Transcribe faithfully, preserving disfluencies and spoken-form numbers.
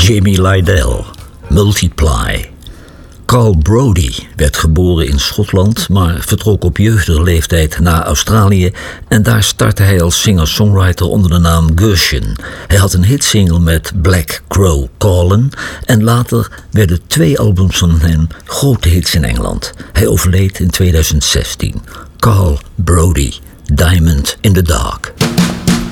Jimmy Lydell, Multiply. Carl Brodie werd geboren in Schotland, maar vertrok op jeugdige leeftijd naar Australië en daar startte hij als singer-songwriter onder de naam Gershon. Hij had een hitsingle met Black Crow Callin' en later werden twee albums van hem grote hits in Engeland. Hij overleed in tweeduizend zestien. Carl Brodie, Diamond in the Dark.